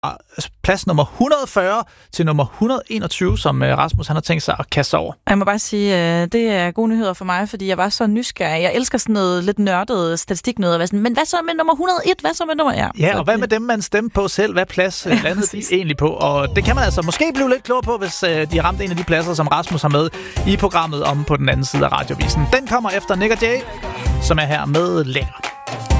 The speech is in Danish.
plads nummer 140 til nummer 121, som Rasmus han har tænkt sig at kaste over. Jeg må bare sige, det er gode nyheder for mig, fordi jeg var så nysgerrig. Jeg elsker sådan noget lidt nørdet statistik noget. Men hvad så med nummer 101? Hvad så med nummer... Ja, og hvad med dem, man stemte på selv? Hvad plads landede de egentlig på? Og det kan man altså måske blive lidt klogere på, hvis de har ramt en af de pladser, som Rasmus har med i programmet om på den anden side af radiovisen. Den kommer efter Nick og Jay, som er her med Lækker.